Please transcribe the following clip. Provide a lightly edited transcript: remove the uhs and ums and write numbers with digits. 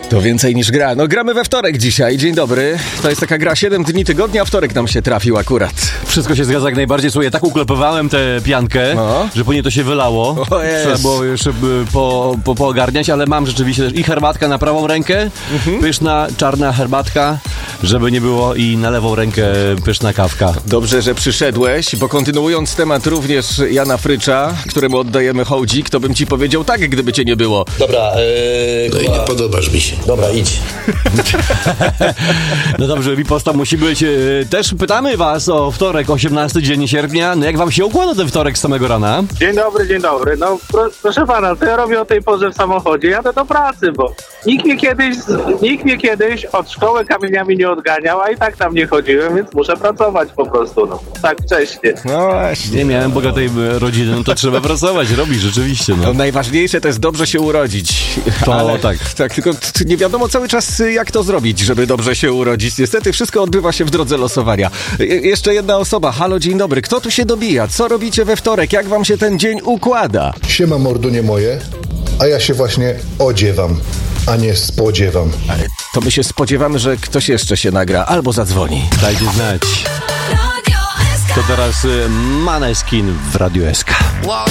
To więcej niż gra. No gramy we wtorek dzisiaj, dzień dobry. To jest taka gra 7 dni tygodnia, a wtorek nam się trafił akurat. Wszystko się zgadza jak najbardziej. Słuchaj, tak uklepowałem tę piankę, że później to się wylało. Trzeba było jeszcze poogarniać, ale mam rzeczywiście też i herbatka na prawą rękę, pyszna, czarna herbatka, żeby nie było, i na lewą rękę pyszna kawka. Dobrze, że przyszedłeś, bo kontynuując temat również Jana Frycza, któremu oddajemy hołdzik, to bym ci powiedział tak, gdyby cię nie było. Dobra, No i nie podobasz mi się. dobra, idź. No dobrze, Riposta musi być. Też pytamy was o wtorek, 18 dzień sierpnia. No jak wam się układa ten wtorek z samego rana? Dzień dobry. No proszę pana, co ja robię o tej porze w samochodzie? Jadę do pracy, bo nikt mnie kiedyś od szkoły kamieniami nie odganiał, a i tak tam nie chodziłem, więc muszę pracować po prostu, no. Tak wcześnie. No właśnie. Nie miałem bogatej rodziny, no to trzeba pracować, robić rzeczywiście. No No. najważniejsze to jest dobrze się urodzić. To tak. Tylko nie wiadomo cały czas, jak to zrobić, żeby dobrze się urodzić. Niestety wszystko odbywa się w drodze losowania. Jeszcze jedna osoba. Halo, dzień dobry. Kto tu się dobija? Co robicie we wtorek? Jak wam się ten dzień układa? Siema mordunie moje, a ja się właśnie odziewam, a nie spodziewam. To my się spodziewamy, że ktoś jeszcze się nagra albo zadzwoni. Dajcie znać. To teraz Maneskin w Radiu SK.